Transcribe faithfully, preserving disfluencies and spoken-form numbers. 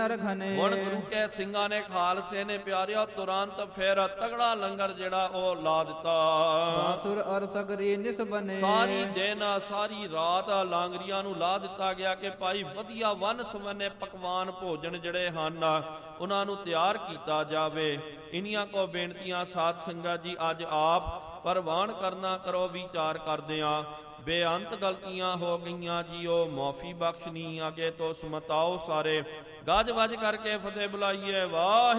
ਹੁਣ ਗੁਰੂ ਕੇ ਸਿੰਘਾਂ ਨੇ ਖਾਲਸੇ ਨੇ ਪਿਆਰਿਆ ਤੁਰੰਤ ਫਿਰ ਤਗੜਾ ਲੰਗਰ ਜਿਹੜਾ ਉਹ ਲਾ ਦਿੱਤਾ। ਬਾਸੁਰ ਅਰ ਸਗਰੀ ਨਿਸ ਬਨੇ, ਸਾਰੀ ਦਿਨ ਸਾਰੀ ਰਾਤ ਲਾਂਗਰੀਆਂ ਨੂੰ ਲਾ ਦਿੱਤਾ ਗਿਆ ਕਿ ਭਾਈ ਵਧੀਆ ਵੰਨ ਸੁਵੰਨੇ ਪਕਵਾਨ ਭੋਜਨ ਜਿਹੜੇ ਹਨ ਉਹਨਾਂ ਨੂੰ ਤਿਆਰ ਕੀਤਾ ਜਾਵੇ। ਇਨੀਆਂ ਕੋ ਬੇਨਤੀਆਂ ਸਾਧ ਸੰਗਤ ਜੀ ਅੱਜ ਆਪ ਪ੍ਰਵਾਨ ਕਰਨਾ ਕਰੋ ਵਿਚਾਰ ਕਰਦੇ ਆਂ। ਬੇਅੰਤ ਗਲਤੀਆਂ ਹੋ ਗਈਆਂ ਜੀਓ, ਮਾਫੀ ਬਖਸ਼ਣੀ, ਅੱਗੇ ਤੋਂ ਸਮਤਾਓ ਸਾਰੇ। ਗੱਜ ਵੱਜ ਕਰਕੇ ਫਤਿਹ ਬੁਲਾਈਏ ਵਾਹਿ